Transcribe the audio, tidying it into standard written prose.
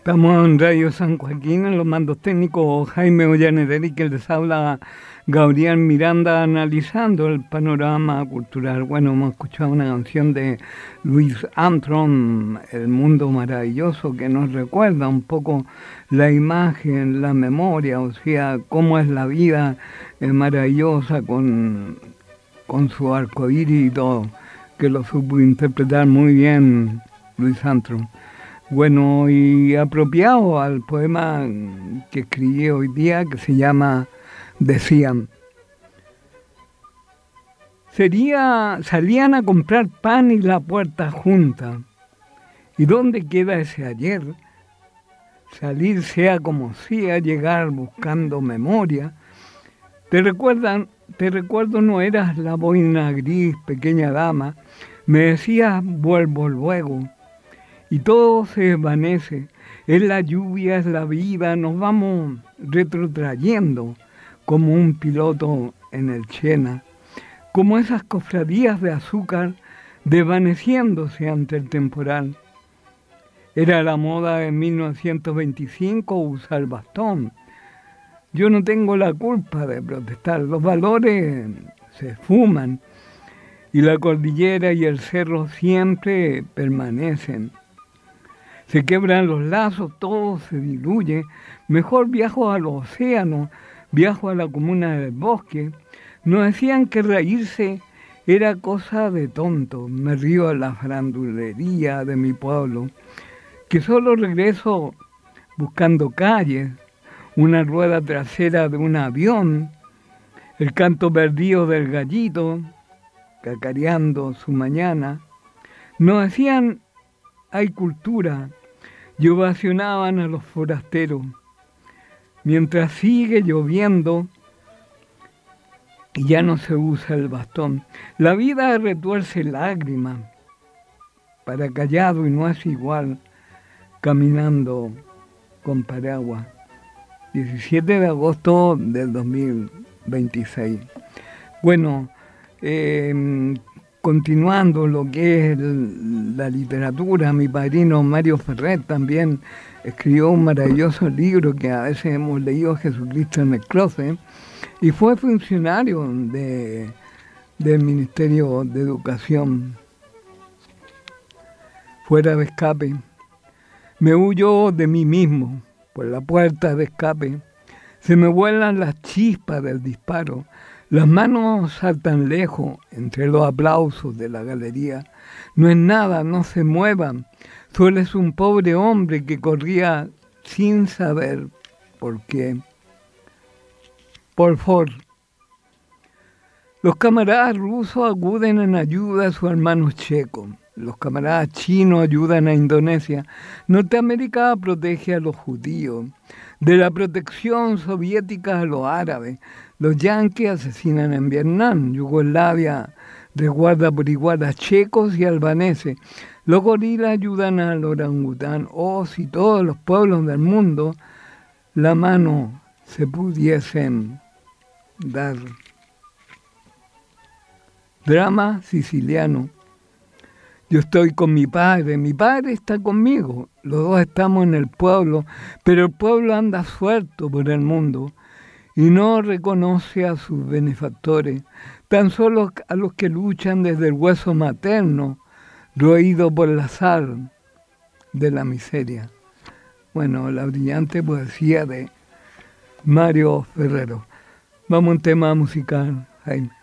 Estamos en Radio San Joaquín, en los mandos técnicos Jaime Ollanederi, que les habla Gabriel Miranda, analizando el panorama cultural. Bueno, hemos escuchado una canción de Louis Armstrong, El mundo maravilloso, que nos recuerda un poco la imagen, la memoria, o sea, cómo es la vida maravillosa con su arcoíris y todo, que lo supo interpretar muy bien Louis Armstrong. Bueno, y apropiado al poema que escribí hoy día, que se llama Decían. Salían a comprar pan y la puerta junta. ¿Y dónde queda ese ayer? Salir sea como sea, llegar buscando memoria. ¿Te recuerdo, no eras la boina gris, pequeña dama? Me decías, vuelvo luego. Y todo se desvanece, es la lluvia, es la vida, nos vamos retrotrayendo como un piloto en el Chena, como esas cofradías de azúcar desvaneciéndose ante el temporal. Era la moda de 1925 usar bastón. Yo no tengo la culpa de protestar, los valores se esfuman y la cordillera y el cerro siempre permanecen. Se quebran los lazos, todo se diluye. Mejor viajo al océano, viajo a la comuna del bosque. Nos decían que reírse era cosa de tonto. Me río a la farandulería de mi pueblo, que solo regreso buscando calles, una rueda trasera de un avión, el canto perdido del gallito, cacareando su mañana. Nos decían, hay cultura, y ovacionaban a los forasteros. Mientras sigue lloviendo y ya no se usa el bastón, la vida retuerce lágrimas para callado y no es igual caminando con paraguas. 17 de agosto del 2026. Bueno, continuando lo que es la literatura, mi padrino Mario Ferrer también escribió un maravilloso libro que a veces hemos leído, Jesucristo en el Closet, y fue funcionario del Ministerio de Educación. Fuera de escape, me huyo de mí mismo por la puerta de escape, se me vuelan las chispas del disparo. Las manos saltan lejos entre los aplausos de la galería. No es nada, no se muevan. Solo es un pobre hombre que corría sin saber por qué. Por favor. Los camaradas rusos acuden en ayuda a sus hermanos checos. Los camaradas chinos ayudan a Indonesia. Norteamérica protege a los judíos. De la protección soviética a los árabes. Los yanquis asesinan en Vietnam. Yugoslavia resguarda por igual a checos y albaneses. Los gorilas ayudan al orangután. Oh, si todos los pueblos del mundo la mano se pudiesen dar. Drama siciliano. Yo estoy con mi padre está conmigo, los dos estamos en el pueblo, pero el pueblo anda suelto por el mundo y no reconoce a sus benefactores, tan solo a los que luchan desde el hueso materno, roído por la sal de la miseria. Bueno, la brillante poesía de Mario Ferrero. Vamos a un tema musical, Jaime.